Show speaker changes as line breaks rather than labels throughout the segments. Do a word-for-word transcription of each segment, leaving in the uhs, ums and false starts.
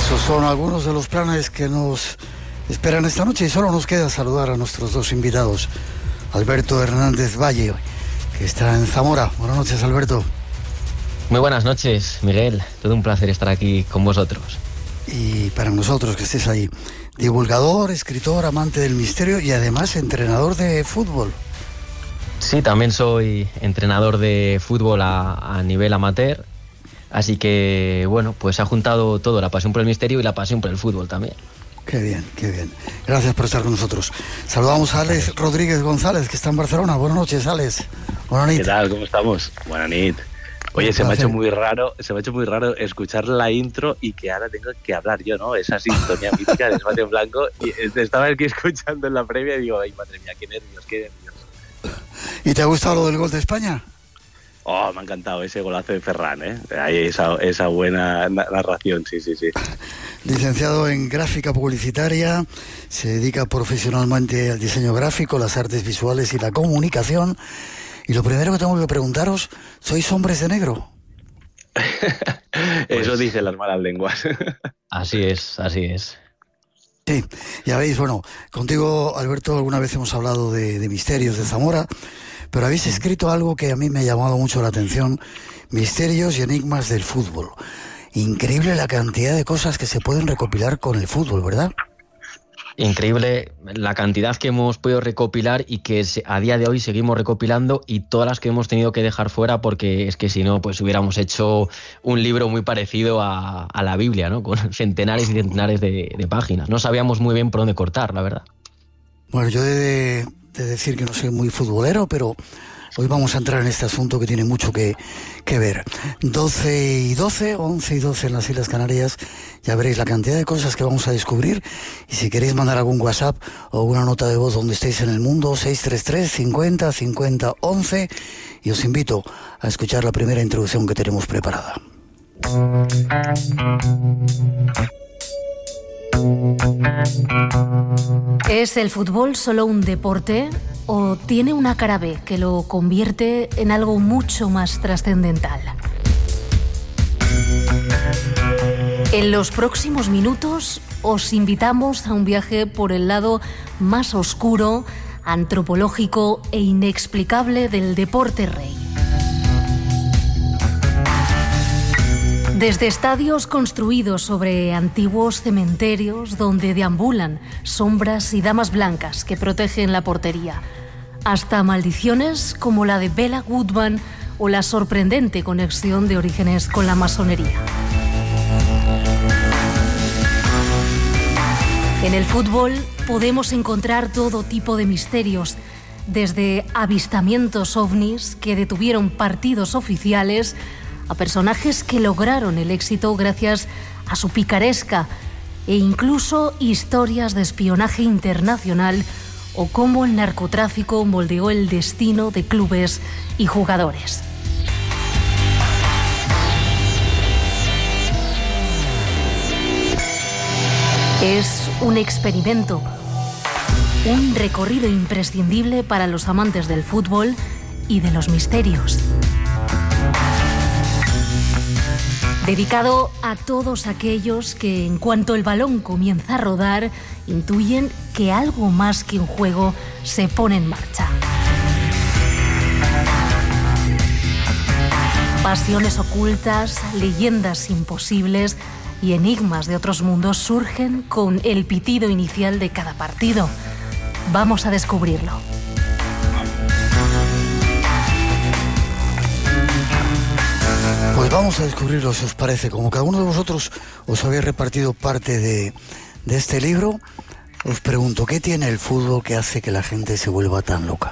Esos son algunos de los planes que nos esperan esta noche y solo nos queda saludar a nuestros dos invitados. Alberto Hernández Valle, que está en Zamora. Buenas noches, Alberto.
Muy buenas noches, Miguel. Todo un placer estar aquí con vosotros.
Y para nosotros que estés ahí, divulgador, escritor, amante del misterio y además entrenador de fútbol.
Sí, también soy entrenador de fútbol a, a nivel amateur. Así que, bueno, pues ha juntado todo, la pasión por el misterio y la pasión por el fútbol también.
Qué bien, qué bien. Gracias por estar con nosotros. Saludamos a Alex Rodríguez González, que está en Barcelona. Buenas noches, Alex. Buenas noches.
¿Qué tal? ¿Cómo estamos? Buenas noches. Oye, se me ha hecho muy raro, se me ha hecho muy raro escuchar la intro y que ahora tengo que hablar yo, ¿no? Esa sintonía mítica de Espacio en Blanco. Y estaba aquí escuchando en la previa y digo, ay, madre mía, qué nervios, qué nervios.
¿Y te ha gustado lo del gol de España?
Oh, me ha encantado ese golazo de Ferran, ¿eh? Ahí esa, esa buena narración, sí, sí, sí.
Licenciado en gráfica publicitaria, se dedica profesionalmente al diseño gráfico, las artes visuales y la comunicación. Y lo primero que tengo que preguntaros, ¿sois hombres de negro?
Eso pues... dicen las malas lenguas.
Así es, así es.
Sí, ya veis, bueno, contigo, Alberto, alguna vez hemos hablado de, de misterios de Zamora, pero habéis escrito algo que a mí me ha llamado mucho la atención, misterios y enigmas del fútbol. Increíble la cantidad de cosas que se pueden recopilar con el fútbol, ¿verdad?
Increíble la cantidad que hemos podido recopilar y que a día de hoy seguimos recopilando, y todas las que hemos tenido que dejar fuera porque es que si no, pues hubiéramos hecho un libro muy parecido a, a la Biblia, ¿no? Con centenares y centenares de, de páginas. No sabíamos muy bien por dónde cortar, la verdad.
Bueno, yo he de, de decir que no soy muy futbolero, pero hoy vamos a entrar en este asunto que tiene mucho que, que ver. doce y doce, once y doce en las Islas Canarias. Ya veréis la cantidad de cosas que vamos a descubrir. Y si queréis mandar algún WhatsApp o una nota de voz donde estéis en el mundo, seis tres tres, cincuenta, cincuenta, once. Y os invito a escuchar la primera introducción que tenemos preparada.
¿Es el fútbol solo un deporte o tiene una cara B que lo convierte en algo mucho más trascendental? En los próximos minutos os invitamos a un viaje por el lado más oscuro, antropológico e inexplicable del deporte rey. Desde estadios construidos sobre antiguos cementerios donde deambulan sombras y damas blancas que protegen la portería, hasta maldiciones como la de Bella Goodman o la sorprendente conexión de orígenes con la masonería. En el fútbol podemos encontrar todo tipo de misterios, desde avistamientos ovnis que detuvieron partidos oficiales a personajes que lograron el éxito gracias a su picaresca, e incluso historias de espionaje internacional o cómo el narcotráfico moldeó el destino de clubes y jugadores. Es un experimento, un recorrido imprescindible para los amantes del fútbol y de los misterios. Dedicado a todos aquellos que, en cuanto el balón comienza a rodar, intuyen que algo más que un juego se pone en marcha. Pasiones ocultas, leyendas imposibles y enigmas de otros mundos surgen con el pitido inicial de cada partido. Vamos a descubrirlo.
Pues vamos a descubrirlo, si os parece. Como cada uno de vosotros os habéis repartido parte de, de este libro, os pregunto, ¿qué tiene el fútbol que hace que la gente se vuelva tan loca?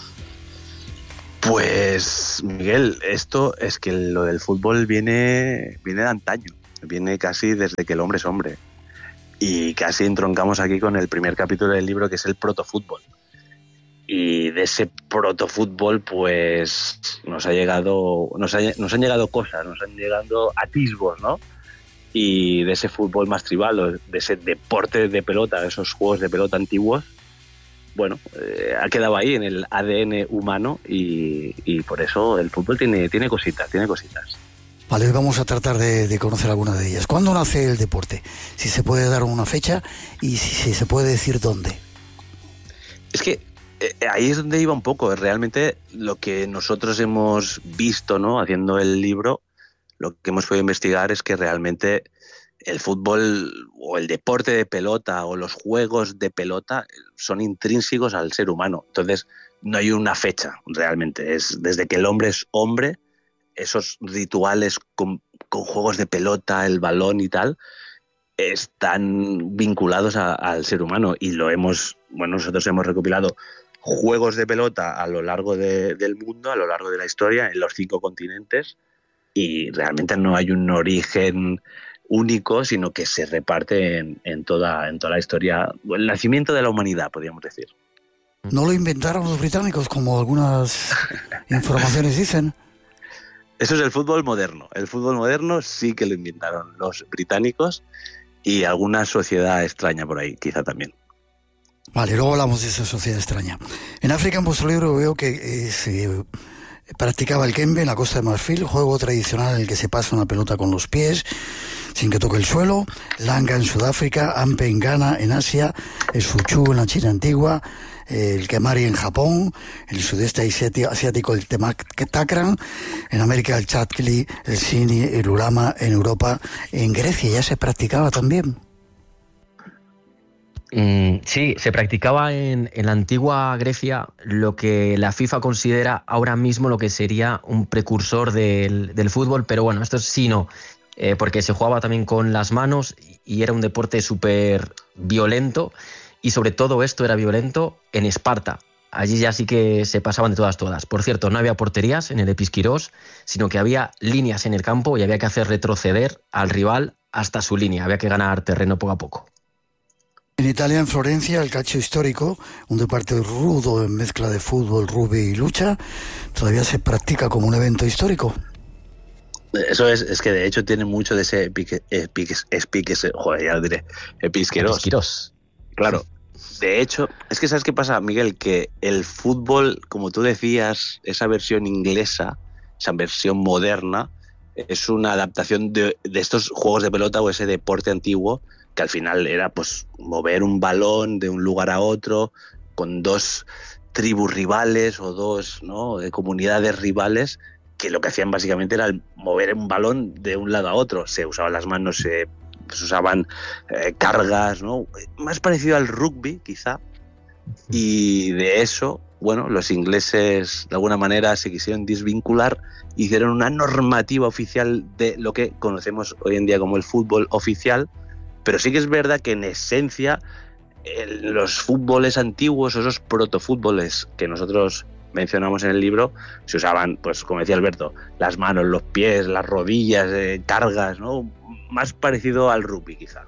Pues, Miguel, esto es que lo del fútbol viene, viene de antaño, viene casi desde que el hombre es hombre. Y casi entroncamos aquí con el primer capítulo del libro, que es el protofútbol. Y de ese protofútbol, pues, nos ha llegado, nos, ha, nos han llegado cosas, nos han llegado atisbos, ¿no? Y de ese fútbol más tribal, de ese deporte de pelota, de esos juegos de pelota antiguos, bueno, eh, ha quedado ahí en el A D N humano y, y por eso el fútbol tiene, tiene cositas, tiene cositas.
Vale, hoy vamos a tratar de, de conocer alguna de ellas. ¿Cuándo nace el deporte? Si se puede dar una fecha y si, si se puede decir dónde.
Es que eh, ahí es donde iba un poco. Realmente lo que nosotros hemos visto, ¿no?, haciendo el libro, lo que hemos podido investigar es que realmente el fútbol o el deporte de pelota o los juegos de pelota son intrínsecos al ser humano. Entonces no hay una fecha realmente. Es desde que el hombre es hombre, esos rituales con, con juegos de pelota, el balón y tal, están vinculados a, al ser humano. Y lo hemos, bueno, nosotros hemos recopilado juegos de pelota a lo largo de, del mundo, a lo largo de la historia, en los cinco continentes, y realmente no hay un origen único, sino que se reparte en, en, toda, en toda la historia, el nacimiento de la humanidad, podríamos decir.
¿No lo inventaron los británicos, como algunas informaciones dicen?
Eso es el fútbol moderno. El fútbol moderno sí que lo inventaron los británicos y alguna sociedad extraña por ahí, quizá también.
Vale, luego hablamos de esa sociedad extraña. En África, en vuestro libro, veo que eh, se practicaba el kembe en la Costa de Marfil, juego tradicional en el que se pasa una pelota con los pies sin que toque el suelo. Langa en Sudáfrica, Ampe en Ghana, en Asia, el Suchu en la China antigua, el Kemari en Japón, en el sudeste asiático el Temaktakran, en América el Chatkli, el Sini, el Ulama, en Europa, en Grecia ya se practicaba también.
Mm, sí, se practicaba en, en la antigua Grecia lo que la FIFA considera ahora mismo lo que sería un precursor del, del fútbol, pero bueno, esto sí no, eh, porque se jugaba también con las manos y era un deporte súper violento, y sobre todo esto era violento en Esparta. Allí ya sí que se pasaban de todas todas. Por cierto, no había porterías en el Episkiros, sino que había líneas en el campo y había que hacer retroceder al rival hasta su línea, había que ganar terreno poco a poco.
En Italia, en Florencia, el calcio histórico, un deporte rudo en mezcla de fútbol, rugby y lucha, todavía se practica como un evento histórico.
Eso es, es que de hecho tiene mucho de ese epique, epique, epique, joder, ya lo diré, Episkiros.
Episkiros.
Claro. De hecho, es que ¿sabes qué pasa, Miguel? Que el fútbol, como tú decías, esa versión inglesa, esa versión moderna, es una adaptación de, de estos juegos de pelota o ese deporte antiguo, que al final era pues mover un balón de un lugar a otro con dos tribus rivales o dos, ¿no?, de comunidades rivales, que lo que hacían básicamente era mover un balón de un lado a otro. Se usaban las manos, se, se usaban eh, cargas, ¿no?, más parecido al rugby quizá, y de eso, bueno, los ingleses de alguna manera se quisieron desvincular, hicieron una normativa oficial de lo que conocemos hoy en día como el fútbol oficial. Pero sí que es verdad que en esencia el, los fútboles antiguos, esos protofútboles que nosotros mencionamos en el libro, se usaban, pues como decía Alberto, las manos, los pies, las rodillas, eh, cargas, ¿no? Más parecido al rugby quizá.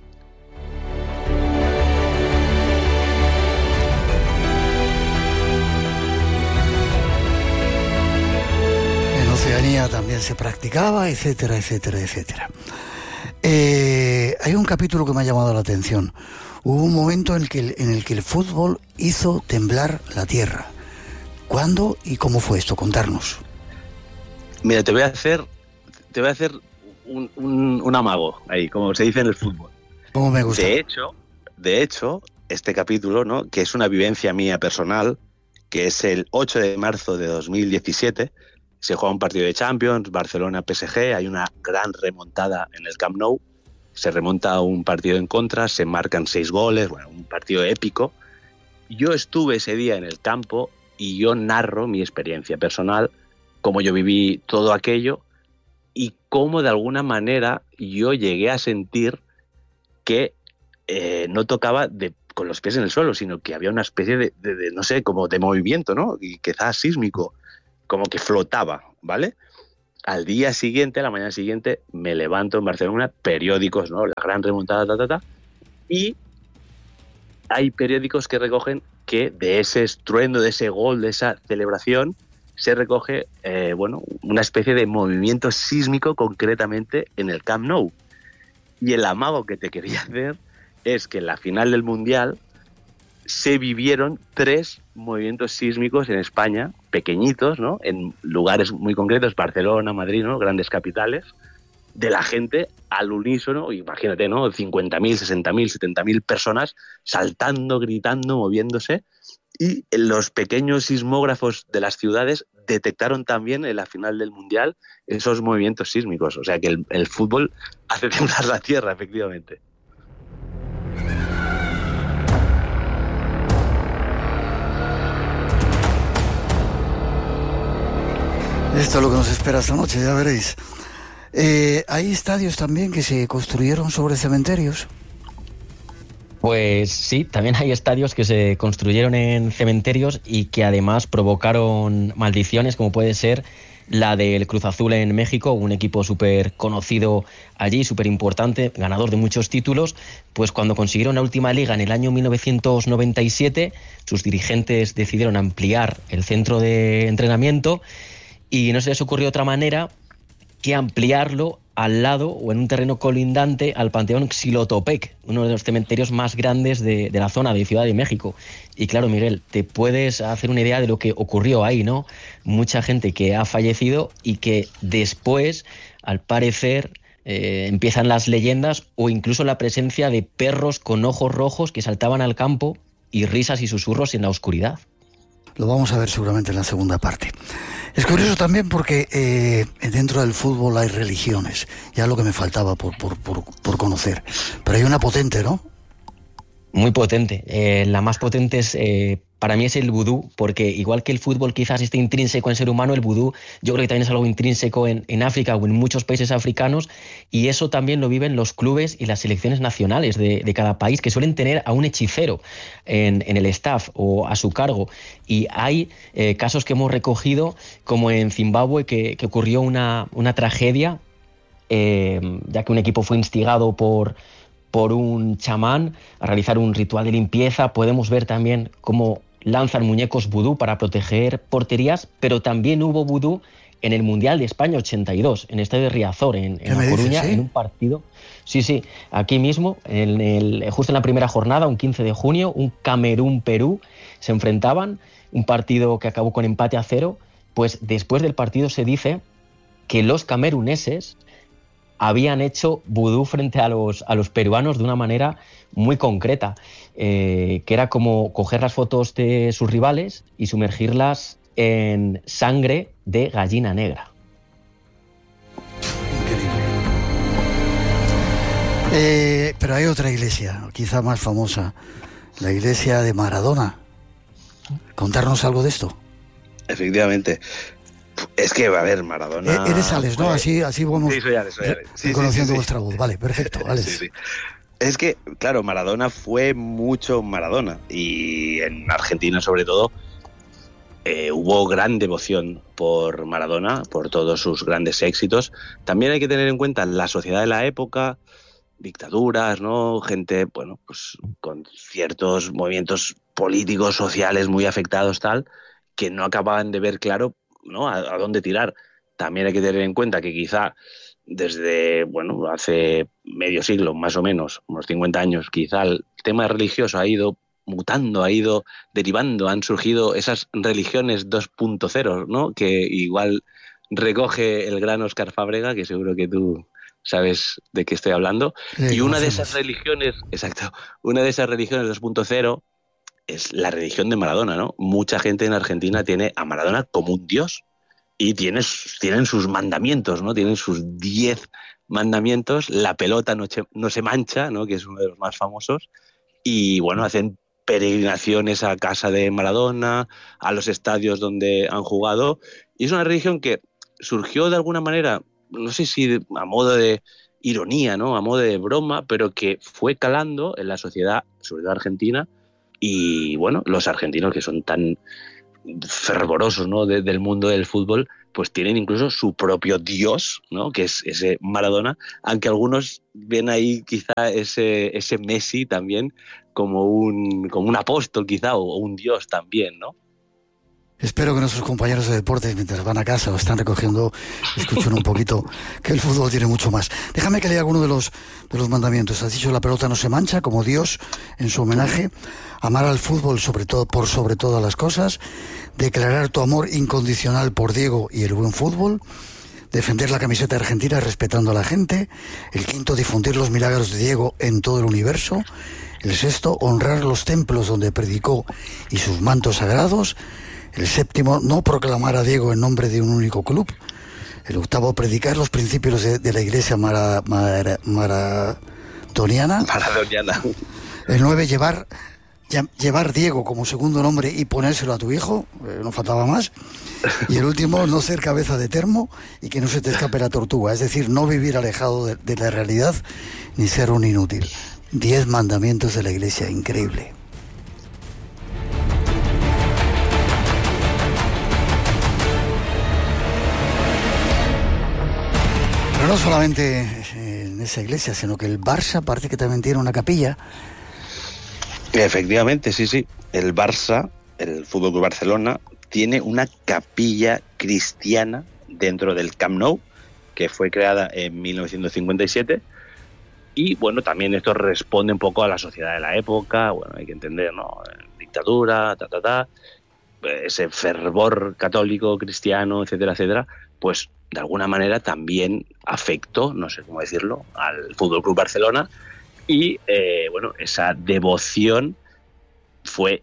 En Oceanía también se practicaba, etcétera, etcétera, etcétera. Eh, hay un capítulo que me ha llamado la atención. Hubo un momento en el, que, en el que el fútbol hizo temblar la tierra. ¿Cuándo y cómo fue esto? Contarnos.
Mira, te voy a hacer, te voy a hacer un, un, un amago ahí, como se dice en el fútbol.
¿Cómo me gusta?
De hecho, de hecho, este capítulo, ¿no?, que es una vivencia mía personal, que es el ocho de marzo de dos mil diecisiete. Se juega un partido de Champions, Barcelona-P S G, hay una gran remontada en el Camp Nou, se remonta a un partido en contra, se marcan seis goles, bueno, un partido épico. Yo estuve ese día en el campo y yo narro mi experiencia personal, cómo yo viví todo aquello y cómo de alguna manera yo llegué a sentir que eh, no tocaba de, con los pies en el suelo, sino que había una especie de, de, de, no sé, como de movimiento, ¿no?, y quizás sísmico, como que flotaba, ¿vale? Al día siguiente, a la mañana siguiente, me levanto en Barcelona, periódicos, ¿no?, la gran remontada, ta, ta, ta, y hay periódicos que recogen que de ese estruendo, de ese gol, de esa celebración, se recoge, eh, bueno, una especie de movimiento sísmico concretamente en el Camp Nou. Y el amago que te quería hacer es que en la final del Mundial se vivieron tres movimientos sísmicos en España, pequeñitos, ¿no? En lugares muy concretos, Barcelona, Madrid, ¿no? Grandes capitales, de la gente al unísono, imagínate, ¿no? cincuenta mil, sesenta mil, setenta mil personas saltando, gritando, moviéndose, y los pequeños sismógrafos de las ciudades detectaron también en la final del Mundial esos movimientos sísmicos. O sea que el, el fútbol hace temblar la tierra, efectivamente.
Esto es lo que nos espera esta noche, ya veréis. Eh, ¿Hay estadios también que se construyeron sobre cementerios?
Pues sí, también hay estadios que se construyeron en cementerios y que además provocaron maldiciones, como puede ser la del Cruz Azul en México, un equipo súper conocido allí, súper importante, ganador de muchos títulos. Pues cuando consiguieron la última liga en el año mil novecientos noventa y siete, sus dirigentes decidieron ampliar el centro de entrenamiento y no se les ocurrió otra manera que ampliarlo al lado o en un terreno colindante al Panteón Xilotepec, uno de los cementerios más grandes de, de la zona de Ciudad de México. Y claro, Miguel, te puedes hacer una idea de lo que ocurrió ahí, ¿no? Mucha gente que ha fallecido y que después, al parecer, eh, empiezan las leyendas o incluso la presencia de perros con ojos rojos que saltaban al campo y risas y susurros en la oscuridad.
Lo vamos a ver seguramente en la segunda parte. Es curioso también porque eh, dentro del fútbol hay religiones, ya lo que me faltaba por, por, por, por conocer. Pero hay una potente, ¿no?
Muy potente. Eh, la más potente es, eh, para mí es el vudú, porque igual que el fútbol quizás esté intrínseco en el ser humano, el vudú yo creo que también es algo intrínseco en, en África o en muchos países africanos, y eso también lo viven los clubes y las selecciones nacionales de, de cada país, que suelen tener a un hechicero en, en el staff o a su cargo. Y hay eh, casos que hemos recogido, como en Zimbabue, que, que ocurrió una, una tragedia, eh, ya que un equipo fue instigado por... por un chamán a realizar un ritual de limpieza. Podemos ver también cómo lanzan muñecos vudú para proteger porterías, pero también hubo vudú en el Mundial de España ochenta y dos, en el estadio de Riazor, en, en La Coruña, dices, ¿sí? En un partido. Sí, sí, aquí mismo, en el, justo en la primera jornada, un quince de junio, un Camerún-Perú, se enfrentaban, un partido que acabó con empate a cero. Pues después del partido se dice que los cameruneses habían hecho vudú frente a los, a los peruanos de una manera muy concreta, eh, que era como coger las fotos de sus rivales y sumergirlas en sangre de gallina negra.
Increíble. Eh, pero hay otra iglesia, quizá más famosa, la iglesia de Maradona. ¿Contarnos algo de esto?
Efectivamente. Es que, a ver, Maradona...
Eh, eres Alex, ¿no? Así, así vamos
sí, soy Alex, soy Alex. Sí,
conociendo
sí, sí,
vuestra
sí.
voz. Vale, perfecto, Alex.
Sí, sí. Es que, claro, Maradona fue mucho Maradona. Y en Argentina, sobre todo, eh, hubo gran devoción por Maradona, por todos sus grandes éxitos. También hay que tener en cuenta la sociedad de la época, dictaduras, ¿no? Gente, bueno, pues con ciertos movimientos políticos, sociales muy afectados, tal, que no acababan de ver claro, ¿no? A, a dónde tirar. También hay que tener en cuenta que quizá desde, bueno, hace medio siglo, más o menos, unos cincuenta años, quizá el tema religioso ha ido mutando, ha ido derivando, han surgido esas religiones dos punto cero, ¿no? Que igual recoge el gran Óscar Fábrega, que seguro que tú sabes de qué estoy hablando. Sí, y una de esas religiones, exacto, una de esas religiones dos punto cero es la religión de Maradona, ¿no? Mucha gente en Argentina tiene a Maradona como un dios y tiene, tienen sus mandamientos, ¿no? Tienen sus diez mandamientos. La pelota no, no se mancha, ¿no? Que es uno de los más famosos. Y, bueno, hacen peregrinaciones a casa de Maradona, a los estadios donde han jugado. Y es una religión que surgió de alguna manera, no sé si a modo de ironía, ¿no? A modo de broma, pero que fue calando en la sociedad, sobre todo argentina. Y bueno, los argentinos, que son tan fervorosos, ¿no? de, del mundo del fútbol, pues tienen incluso su propio dios, ¿no? Que es ese Maradona, aunque algunos ven ahí quizá ese, ese Messi también como un, como un apóstol quizá, o un dios también, ¿no?
Espero que nuestros compañeros de deportes, mientras van a casa o están recogiendo, escuchen un poquito que el fútbol tiene mucho más. Déjame que lea alguno de los, de los mandamientos. Has dicho: la pelota no se mancha, como Dios en su homenaje. Amar al fútbol sobre todo, por sobre todas las cosas. Declarar tu amor incondicional por Diego y el buen fútbol. Defender la camiseta argentina respetando a la gente. El quinto, difundir los milagros de Diego en todo el universo. El sexto, honrar los templos donde predicó y sus mantos sagrados. El séptimo, no proclamar a Diego en nombre de un único club. El octavo, predicar los principios de, de la iglesia mara, mara, maradoniana.
Maradoniana.
El nueve, llevar, ya, llevar Diego como segundo nombre y ponérselo a tu hijo, eh, no faltaba más. Y el último, no ser cabeza de termo y que no se te escape la tortuga. Es decir, no vivir alejado de, de la realidad ni ser un inútil. Diez mandamientos de la iglesia, increíble. Pero no solamente en esa iglesia, sino que el Barça parece que también tiene una capilla.
Efectivamente, sí, sí. El Barça, el Fútbol Club Barcelona, tiene una capilla cristiana dentro del Camp Nou, que fue creada en mil novecientos cincuenta y siete. Y bueno, también esto responde un poco a la sociedad de la época. Bueno, hay que entender, ¿no? Dictadura, ta, ta, ta. Ese fervor católico, cristiano, etcétera, etcétera, pues de alguna manera también afectó, no sé cómo decirlo, al Fútbol Club Barcelona, y eh, bueno, esa devoción fue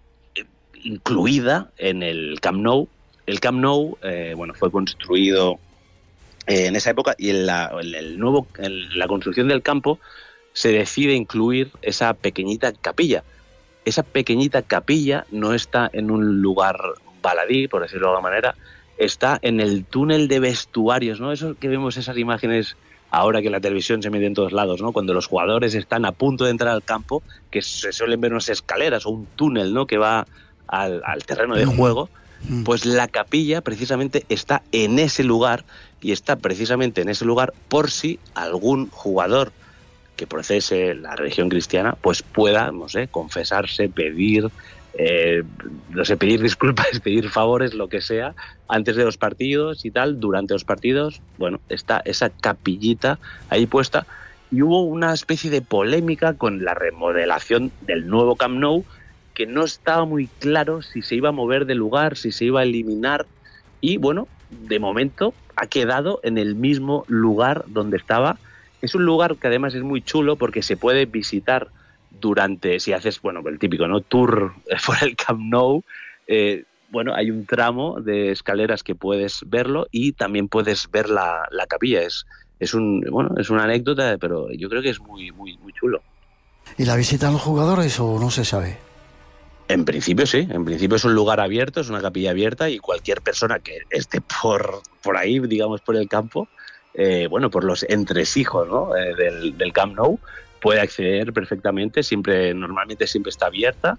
incluida en el Camp Nou. El Camp Nou, eh, bueno, fue construido eh, en esa época, y en la, en el nuevo, en la construcción del campo se decide incluir esa pequeñita capilla. Esa pequeñita capilla no está en un lugar baladí, por decirlo de alguna manera, está en el túnel de vestuarios, ¿no? Eso que vemos, esas imágenes ahora que la televisión se mete en todos lados, ¿no? Cuando los jugadores están a punto de entrar al campo, que se suelen ver unas escaleras o un túnel, ¿no? Que va al, al terreno de juego, pues la capilla precisamente está en ese lugar, y está precisamente en ese lugar por si algún jugador que procese la religión cristiana, pues pueda, no sé, confesarse, pedir, eh, no sé, pedir disculpas, pedir favores, lo que sea, antes de los partidos y tal, durante los partidos. Bueno, está esa capillita ahí puesta, y hubo una especie de polémica con la remodelación del nuevo Camp Nou, que no estaba muy claro si se iba a mover de lugar, si se iba a eliminar, y bueno, de momento ha quedado en el mismo lugar donde estaba. Es un lugar que además es muy chulo porque se puede visitar durante, si haces, bueno, el típico, ¿no? Tour por el Camp Nou. Eh, bueno, hay un tramo de escaleras que puedes verlo, y también puedes ver la, la capilla. Es, es un, bueno, es una anécdota, pero yo creo que es muy, muy, muy chulo.
¿Y la visitan los jugadores o no se sabe?
En principio sí, en principio es un lugar abierto, es una capilla abierta, y cualquier persona que esté por, por ahí, digamos, por el campo, eh, bueno, por los entresijos, ¿no? eh, del, del Camp Nou, puede acceder perfectamente. Siempre, normalmente siempre está abierta,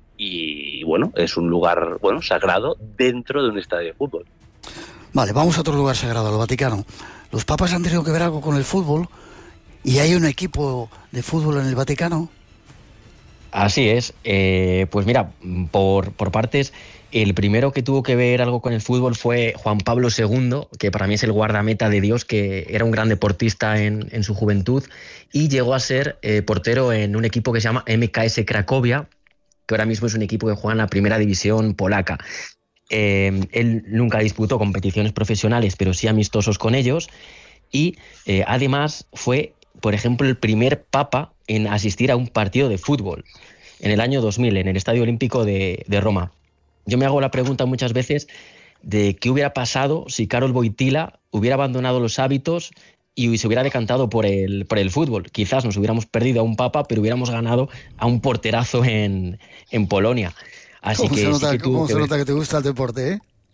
y bueno, es un lugar, bueno, sagrado dentro de un estadio de fútbol.
Vale, vamos a otro lugar sagrado, al Vaticano. Los papas han tenido que ver algo con el fútbol, y hay un equipo de fútbol en el Vaticano.
Así es. Eh, pues mira, por, por partes, el primero que tuvo que ver algo con el fútbol fue Juan Pablo segundo, que para mí es el guardameta de Dios, que era un gran deportista en, en su juventud, y llegó a ser eh, portero en un equipo que se llama M K S Cracovia, que ahora mismo es un equipo que juega en la primera división polaca. Eh, él nunca disputó competiciones profesionales, pero sí amistosos con ellos, y eh, además fue, por ejemplo, el primer papa en asistir a un partido de fútbol en el año dos mil, en el Estadio Olímpico de, de Roma. Yo me hago la pregunta muchas veces de qué hubiera pasado si Karol Wojtyła hubiera abandonado los hábitos y se hubiera decantado por el, por el fútbol. Quizás nos hubiéramos perdido a un papa, pero hubiéramos ganado a un porterazo en, en Polonia. Así
¿Cómo
que,
se nota,
sí que,
¿cómo
que
se
ver.
nota que te gusta el deporte, eh?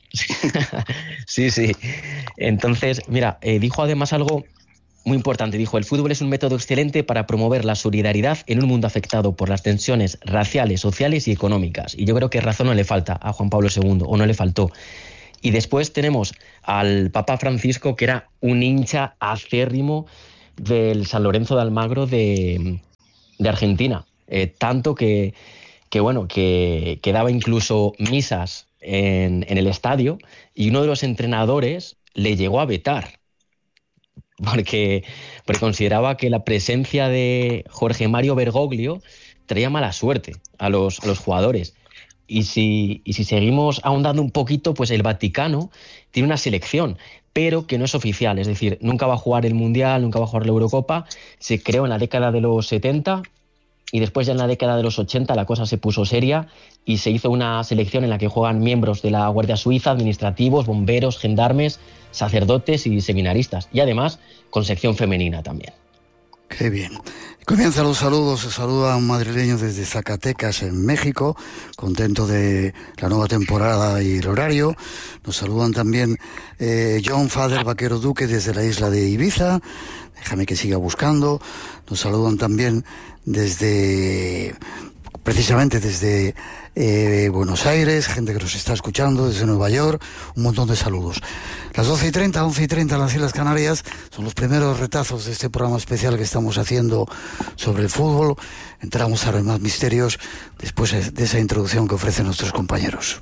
Sí, sí. Entonces, mira, eh, dijo además algo muy importante. Dijo: el fútbol es un método excelente para promover la solidaridad en un mundo afectado por las tensiones raciales, sociales y económicas. Y yo creo que razón no le falta a Juan Pablo segundo, o no le faltó. Y después tenemos al Papa Francisco, que era un hincha acérrimo del San Lorenzo de Almagro de, de Argentina. Eh, tanto que, que, bueno, que, que daba incluso misas en, en el estadio y uno de los entrenadores le llegó a vetar porque, porque consideraba que la presencia de Jorge Mario Bergoglio traía mala suerte a los, a los jugadores. Y si, y si seguimos ahondando un poquito, pues el Vaticano tiene una selección, pero que no es oficial, es decir, nunca va a jugar el Mundial, nunca va a jugar la Eurocopa. Se creó en la década de los setenta y después ya en la década de los ochenta la cosa se puso seria y se hizo una selección en la que juegan miembros de la Guardia Suiza, administrativos, bomberos, gendarmes, sacerdotes y seminaristas, y además con sección femenina también.
Qué bien. Comienzan los saludos, se saluda a un madrileño desde Zacatecas, en México, contento de la nueva temporada y el horario. Nos saludan también eh, John Fader Vaquero Duque desde la isla de Ibiza, déjame que siga buscando. Nos saludan también desde, precisamente desde eh, Buenos Aires, gente que nos está escuchando desde Nueva York, un montón de saludos. Las doce y treinta, once y treinta en las Islas Canarias son los primeros retazos de este programa especial que estamos haciendo sobre el fútbol. Entramos ahora en más misterios después de esa introducción que ofrecen nuestros compañeros.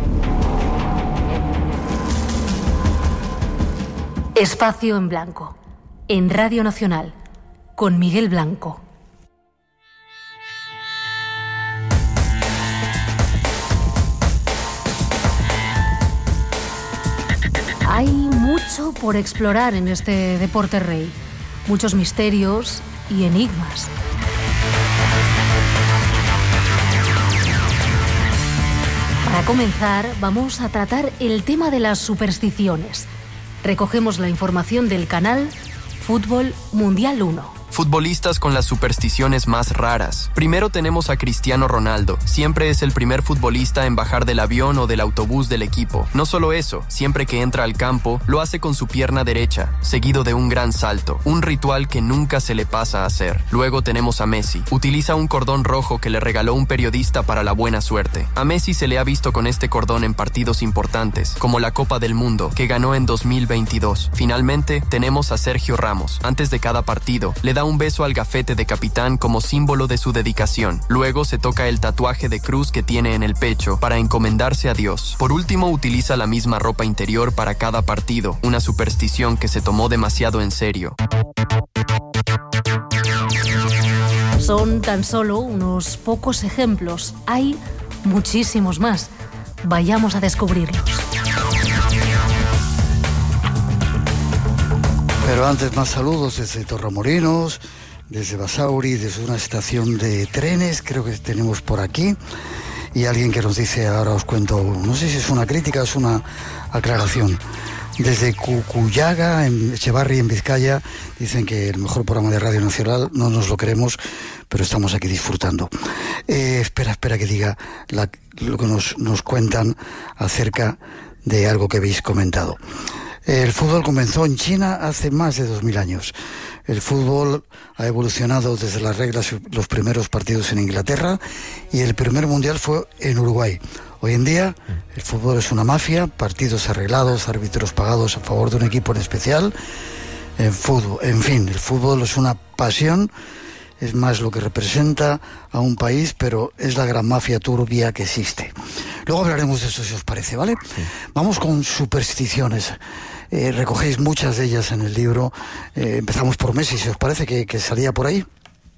Espacio en Blanco, en Radio Nacional, con Miguel Blanco. Hay mucho por explorar en este deporte rey, muchos misterios y enigmas. Para comenzar, vamos a tratar el tema de las supersticiones. Recogemos la información del canal Fútbol Mundial uno.
Futbolistas con las supersticiones más raras. Primero tenemos a Cristiano Ronaldo. Siempre es el primer futbolista en bajar del avión o del autobús del equipo. No solo eso, siempre que entra al campo, lo hace con su pierna derecha, seguido de un gran salto. Un ritual que nunca se le pasa a hacer. Luego tenemos a Messi. Utiliza un cordón rojo que le regaló un periodista para la buena suerte. A Messi se le ha visto con este cordón en partidos importantes, como la Copa del Mundo, que ganó en dos mil veintidós. Finalmente, tenemos a Sergio Ramos. Antes de cada partido, le da un beso al gafete de capitán como símbolo de su dedicación. Luego se toca el tatuaje de cruz que tiene en el pecho para encomendarse a Dios. Por último, utiliza la misma ropa interior para cada partido, una superstición que se tomó demasiado en serio.
Son tan solo unos pocos ejemplos. Hay muchísimos más. Vayamos a descubrirlos.
Pero antes, más saludos desde Torremolinos, desde Basauri, desde una estación de trenes, creo que tenemos por aquí, y alguien que nos dice, ahora os cuento, no sé si es una crítica o es una aclaración. Desde Cucuyaga, en Echevarri, en Vizcaya, dicen que el mejor programa de Radio Nacional, no nos lo queremos, pero estamos aquí disfrutando. Eh, espera, espera que diga la, lo que nos, nos cuentan acerca de algo que habéis comentado. El fútbol comenzó en China hace más de dos mil años. El fútbol ha evolucionado desde las reglas, los primeros partidos en Inglaterra, y el primer mundial fue en Uruguay. Hoy en día el fútbol es una mafia, partidos arreglados, árbitros pagados a favor de un equipo en especial. En fútbol, en fin, el fútbol es una pasión, es más lo que representa a un país, pero es la gran mafia turbia que existe. Luego hablaremos de eso, si os parece, ¿vale? Sí. Vamos con supersticiones. Eh, recogéis muchas de ellas en el libro. Eh, empezamos por Messi, si os parece que, que salía por ahí.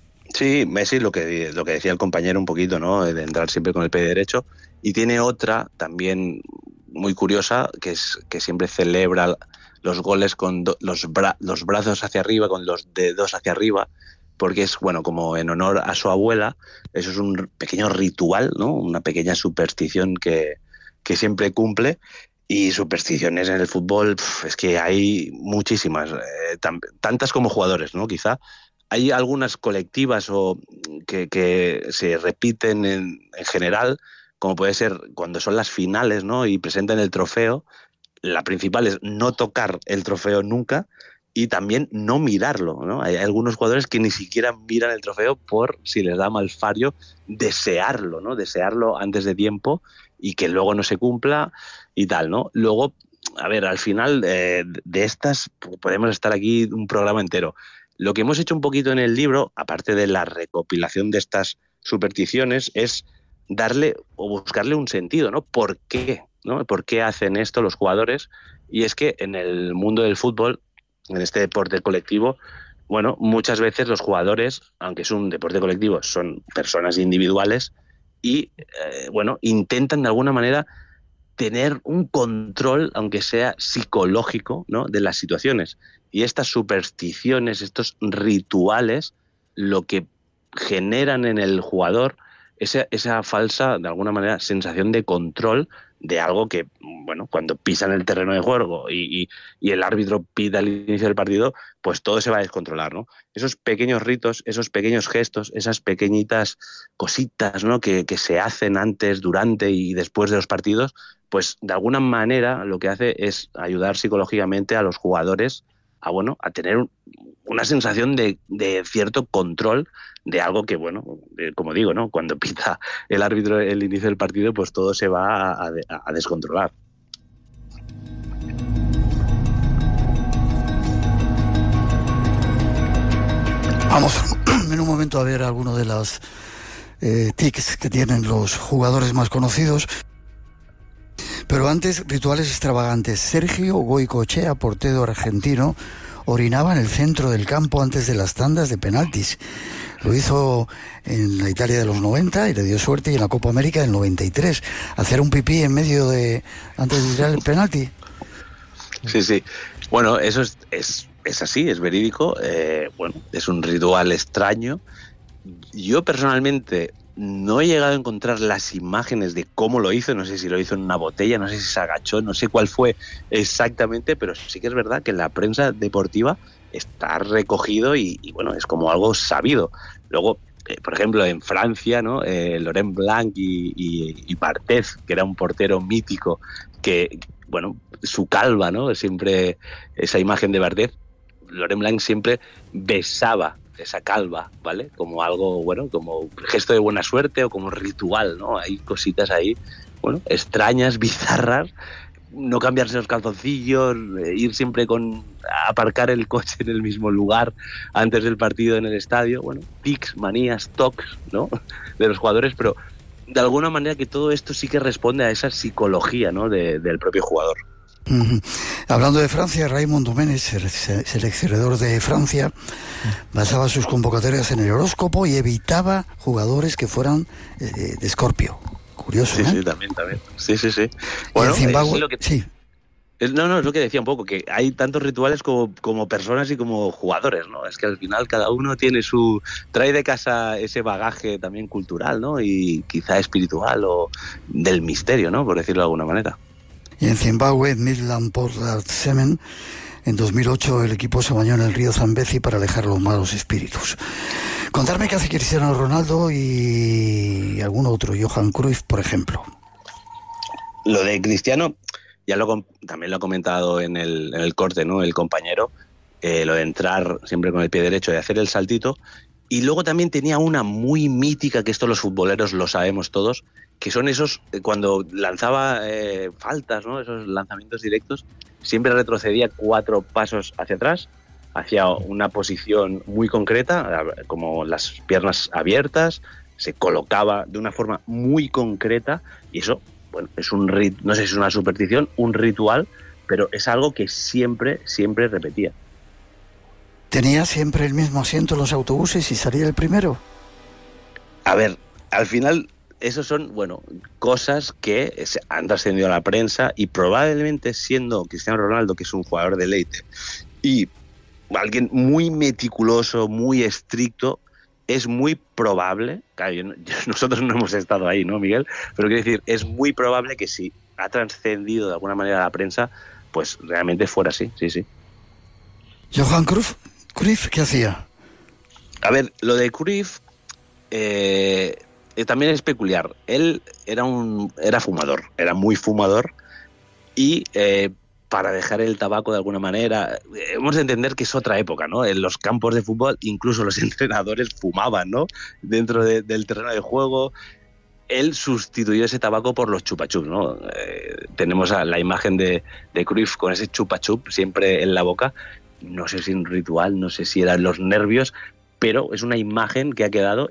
Sí, Messi, lo que, lo que decía el compañero un poquito, ¿no? De entrar siempre con el pie derecho. Y tiene otra también muy curiosa, que es que siempre celebra los goles con do, los, bra, los brazos hacia arriba, con los dedos hacia arriba, porque es, bueno, como en honor a su abuela. Eso es un pequeño ritual, ¿no? Una pequeña superstición que, que siempre cumple. Y supersticiones en el fútbol, pf, es que hay muchísimas, eh, tan, tantas como jugadores, ¿no? Quizá hay algunas colectivas o que, que se repiten en, en general, como puede ser cuando son las finales, ¿no? Y presentan el trofeo. La principal es no tocar el trofeo nunca y también no mirarlo, ¿no? Hay algunos jugadores que ni siquiera miran el trofeo por si les da mal fario, desearlo, ¿no? Desearlo antes de tiempo y que luego no se cumpla y tal, ¿no? Luego, a ver, al final eh, de estas podemos estar aquí un programa entero. Lo que hemos hecho un poquito en el libro, aparte de la recopilación de estas supersticiones, es darle o buscarle un sentido, ¿no? ¿Por qué ¿no? ¿Por qué hacen esto los jugadores? Y es que en el mundo del fútbol, en este deporte colectivo, bueno, muchas veces los jugadores, aunque es un deporte colectivo, son personas individuales y, eh, bueno, intentan de alguna manera tener un control, aunque sea psicológico, ¿no?, de las situaciones. Y estas supersticiones, estos rituales, lo que generan en el jugador esa, esa falsa, de alguna manera, sensación de control de algo que, bueno, cuando pisan el terreno de juego y, y, y el árbitro pita al inicio del partido, pues todo se va a descontrolar, ¿no? Esos pequeños ritos, esos pequeños gestos, esas pequeñitas cositas, ¿no?, que, que se hacen antes, durante y después de los partidos, pues de alguna manera lo que hace es ayudar psicológicamente a los jugadores a, bueno, a tener una sensación de, de cierto control de algo que, bueno, eh, como digo, ¿no?, cuando pita el árbitro el inicio del partido, pues todo se va a, a, a descontrolar.
Vamos en un momento a ver algunos de las eh, tics que tienen los jugadores más conocidos. Pero antes, rituales extravagantes. Sergio Goicoechea, portero argentino, orinaba en el centro del campo antes de las tandas de penaltis. Lo hizo en la Italia de los noventa y le dio suerte, y en la Copa América del noventa y tres. Hacer un pipí en medio de... antes de tirar el penalti.
Sí, sí. Bueno, eso es, es, es así, es verídico. Eh, bueno, es un ritual extraño. Yo personalmente no he llegado a encontrar las imágenes de cómo lo hizo, no sé si lo hizo en una botella, no sé si se agachó, no sé cuál fue exactamente, pero sí que es verdad que en la prensa deportiva está recogido y, y bueno, es como algo sabido. Luego, eh, por ejemplo, en Francia, ¿no?, eh, Laurent Blanc y, y, y Barthez, que era un portero mítico, que, bueno, su calva, ¿no?, siempre esa imagen de Barthez, Laurent Blanc siempre besaba esa calva, ¿vale? Como algo, bueno, como gesto de buena suerte o como ritual, ¿no? Hay cositas ahí, bueno, extrañas, bizarras. No cambiarse los calzoncillos, ir siempre con... aparcar el coche en el mismo lugar antes del partido en el estadio. Bueno, tics, manías, tocs, ¿no?, de los jugadores, pero de alguna manera que todo esto sí que responde a esa psicología, ¿no?, de, del propio jugador.
Uh-huh. Hablando de Francia, Raymond Domenech, seleccionador de Francia, basaba sus convocatorias en el horóscopo y evitaba jugadores que fueran eh, de Escorpio. Curioso,
sí,
¿no?
Sí, también, también. Sí, sí, sí. Bueno,
Zimbabue,
es lo que...
sí.
Es, no, no, es lo que decía un poco, que hay tantos rituales como, como personas y como jugadores, ¿no? Es que al final cada uno tiene su... trae de casa ese bagaje también cultural, ¿no? Y quizá espiritual o del misterio, ¿no?, por decirlo de alguna manera.
Y en Zimbabue, Midland Portland Semen, en dos mil ocho el equipo se bañó en el río Zambezi para alejar los malos espíritus. Contarme qué hace Cristiano Ronaldo y algún otro, Johan Cruyff, por ejemplo.
Lo de Cristiano, ya lo también lo ha comentado en el, en el corte, ¿no?, el compañero, eh, lo de entrar siempre con el pie derecho y hacer el saltito. Y luego también tenía una muy mítica, que esto los futboleros lo sabemos todos, que son esos, cuando lanzaba eh, faltas, ¿no?, esos lanzamientos directos, siempre retrocedía cuatro pasos hacia atrás, hacia una posición muy concreta, como las piernas abiertas, se colocaba de una forma muy concreta, y eso, bueno, es un rit, no sé si es una superstición, un ritual, pero es algo que siempre, siempre repetía.
¿Tenía siempre el mismo asiento en los autobuses y salía el primero?
A ver, al final... esos son, bueno, cosas que han trascendido a la prensa, y probablemente, siendo Cristiano Ronaldo, que es un jugador de élite, y alguien muy meticuloso, muy estricto, es muy probable, claro, yo, yo, nosotros no hemos estado ahí, ¿no, Miguel? Pero quiero decir, es muy probable que si ha trascendido de alguna manera a la prensa, pues realmente fuera así, sí, sí.
Johan Cruyff, Cruyff, ¿qué hacía?
A ver, lo de Cruyff... Eh, Eh, también es peculiar. Él era un era fumador, era muy fumador, y eh, para dejar el tabaco de alguna manera, eh, hemos de entender que es otra época, ¿no? En los campos de fútbol incluso los entrenadores fumaban, ¿no?, dentro de, del terreno de juego. Él sustituyó ese tabaco por los chupa-chups, ¿no? Eh, tenemos a la imagen de, de Cruyff con ese chupa-chup siempre en la boca. No sé si un ritual, no sé si eran los nervios, pero es una imagen que ha quedado